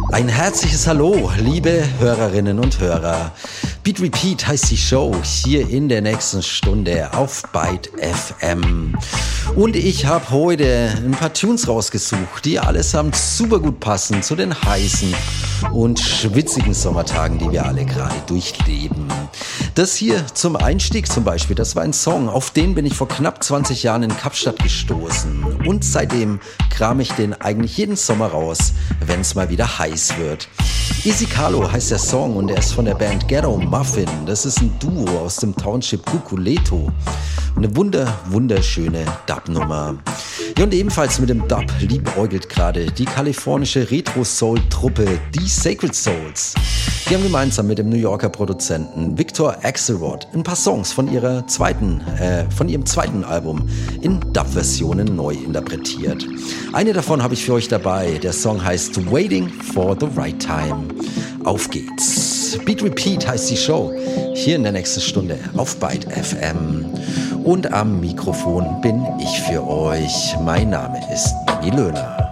Ein herzliches Hallo, liebe Hörerinnen und Hörer. Beat Repeat heißt die Show hier in der nächsten Stunde auf Byte FM. Und ich habe heute ein paar Tunes rausgesucht, die allesamt super gut passen zu den heißen und schwitzigen Sommertagen, die wir alle gerade durchleben. Das hier zum Einstieg zum Beispiel, das war ein Song, auf den bin ich vor knapp 20 Jahren in Kapstadt gestoßen. Und seitdem kram ich den eigentlich jeden Sommer raus, wenn es mal wieder heiß wird. Easy Carlo heißt der Song und er ist von der Band Ghetto Muffin. Das ist ein Duo aus dem Township Cuculeto. Eine wunderschöne Dub-Nummer. Ja, und ebenfalls mit dem Dub liebäugelt gerade die kalifornische Retro-Soul-Truppe Die Sacred Souls. Die haben gemeinsam mit dem New Yorker Produzenten Victor Axelrod ein paar Songs von ihrem zweiten Album in Dub-Versionen neu interpretiert. Eine davon habe ich für euch dabei. Der Song heißt Waiting for the Right Time. Auf geht's. Beat Repeat heißt die Show. Hier in der nächsten Stunde auf Byte FM. Und am Mikrofon bin ich für euch. Mein Name ist Benny Löhner.